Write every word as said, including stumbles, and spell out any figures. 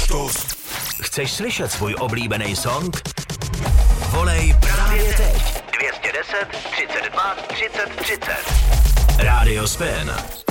Kaktus. Chceš slyšet svůj oblíbený song? Volej právě teď. dvě stě deset, třicet dva, třicet třicet. Rádio Spin.